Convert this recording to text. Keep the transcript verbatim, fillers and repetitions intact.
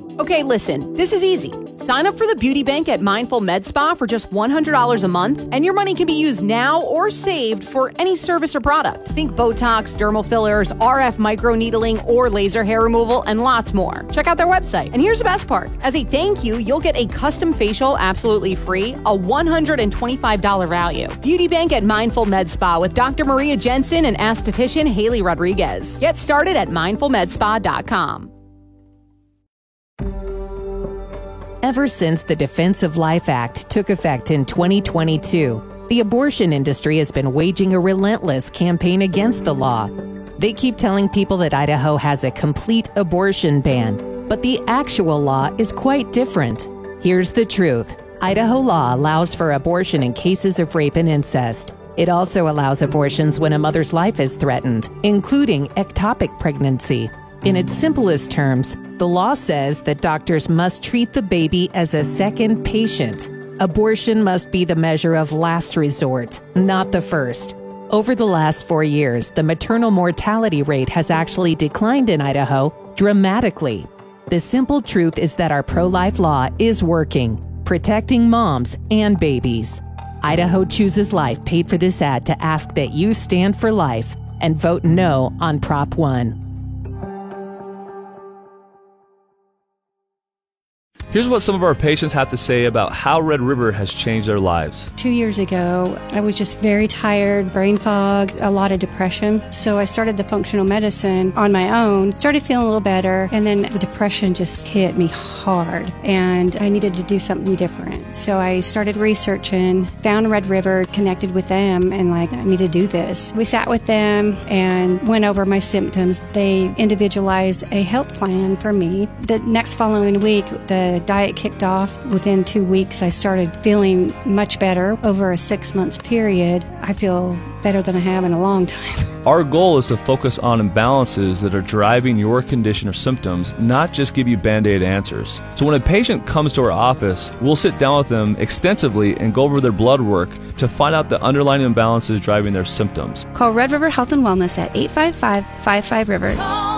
Okay, listen, this is easy. Sign up for the Beauty Bank at Mindful Med Spa for just one hundred dollars a month, and your money can be used now or saved for any service or product. Think Botox, dermal fillers, R F microneedling, or laser hair removal, and lots more. Check out their website. And here's the best part. As a thank you, you'll get a custom facial absolutely free, a one hundred twenty-five dollars value. Beauty Bank at Mindful Med Spa with Doctor Maria Jensen and esthetician Haley Rodriguez. Get started at mindful med spa dot com. Ever since the Defense of Life Act took effect in twenty twenty-two, the abortion industry has been waging a relentless campaign against the law. They keep telling people that Idaho has a complete abortion ban, but the actual law is quite different. Here's the truth. Idaho law allows for abortion in cases of rape and incest. It also allows abortions when a mother's life is threatened, including ectopic pregnancy. In its simplest terms, the law says that doctors must treat the baby as a second patient. Abortion must be the measure of last resort, not the first. Over the last four years, the maternal mortality rate has actually declined in Idaho dramatically. The simple truth is that our pro-life law is working, protecting moms and babies. Idaho Chooses Life paid for this ad to ask that you stand for life and vote no on Prop one. Here's what some of our patients have to say about how Red River has changed their lives. Two years ago, I was just very tired, brain fog, a lot of depression. So I started the functional medicine on my own, started feeling a little better, and then the depression just hit me hard, and I needed to do something different. So I started researching, found Red River, connected with them, and like, I need to do this. We sat with them and went over my symptoms. They individualized a health plan for me. The next following week, the diet kicked off. Within two weeks, I started feeling much better. Over a six months period, I feel better than I have in a long time. Our goal is to focus on imbalances that are driving your condition or symptoms, not just give you Band-Aid answers. So when a patient comes to our office, we'll sit down with them extensively and go over their blood work to find out the underlying imbalances driving their symptoms. Call Red River Health and Wellness at eight five five, five five, R I V E R.